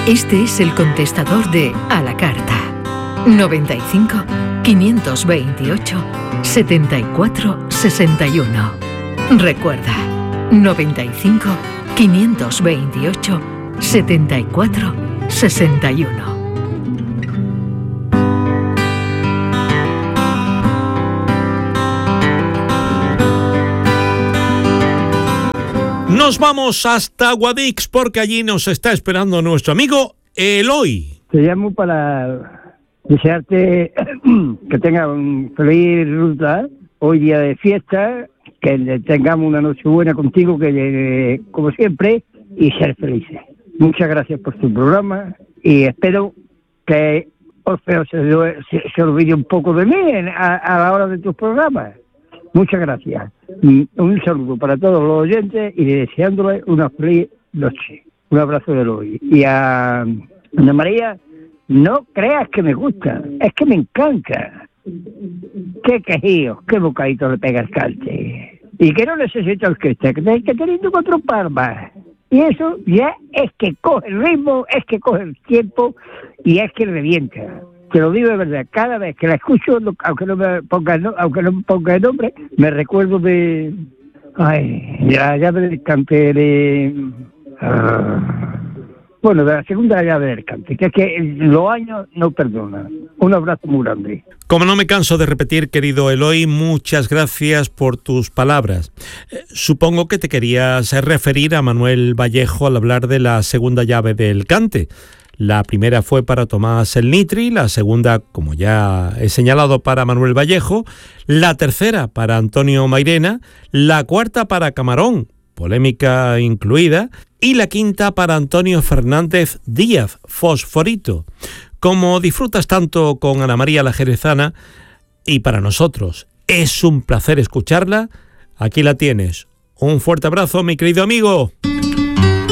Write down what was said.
Este es el contestador de A la Carta. 95 528 74 61. Recuerda, 95 528 74 61. Nos vamos hasta Guadix porque allí nos está esperando nuestro amigo Eloy. Te llamo para desearte que tengas un feliz ruta, hoy día de fiesta, que tengamos una noche buena contigo, que como siempre, y ser felices. Muchas gracias por tu programa y espero que Orfeo se olvide un poco de mí a la hora de tus programas. Muchas gracias. Un saludo para todos los oyentes y deseándoles una feliz noche. Un abrazo de Eloy. Y a Ana María, no creas que me gusta, es que me encanta. Qué quejíos, qué bocadito le pega el cante. Y que no necesito orquesta, que teniendo 4 palmas. Y eso ya es que coge el ritmo, es que coge el tiempo y es que revienta. Te lo digo de verdad, cada vez que la escucho, aunque no me ponga el nombre, me recuerdo de la llave del cante de la segunda llave del cante, que es que los años no perdonan. Un abrazo muy grande. Como no me canso de repetir, querido Eloy, muchas gracias por tus palabras. Supongo que te querías referir a Manuel Vallejo al hablar de la segunda llave del cante. La primera fue para Tomás el Nitri, la segunda, como ya he señalado, para Manuel Vallejo, la tercera para Antonio Mairena, la cuarta para Camarón, polémica incluida, y la quinta para Antonio Fernández Díaz, Fosforito. Como disfrutas tanto con Ana María la Jerezana, y para nosotros es un placer escucharla, aquí la tienes. Un fuerte abrazo, mi querido amigo.